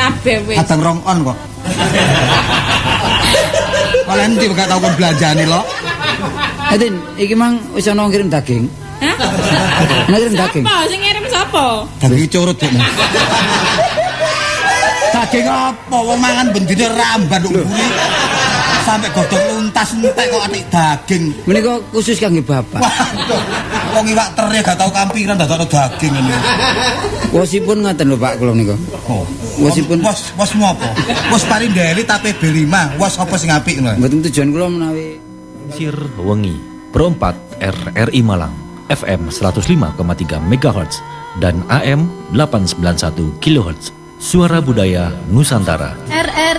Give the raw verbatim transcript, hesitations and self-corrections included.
kabeh wis. Kadang rong on kok. Kalau nanti gak tau kon belanjane lo. Edin, iki mang wis ana ngirim daging. Hah? Ngirim daging. Sapa sing ngirim sapa? Daging curut kok. Daging apa? Wong mangan bendine ramban kok mburi. Sampai godhong luntas entek kok atik daging. Menika khusus kangge Bapak. Waduh. Wong iwak teri gak tau kampiran dadakno daging ngene. Wosipun ngoten lho Pak kula niku. Oh. Wosipun Wos wos apa? Wos paling ndeli tapi B lima. Wos apa sing apik ngono. mboten tujuan kula menawi Sir Wengi, Pro empat R R I Malang, F M seratus lima koma tiga megahertz dan A M delapan ratus sembilan puluh satu kilohertz. Suara Budaya Nusantara. R R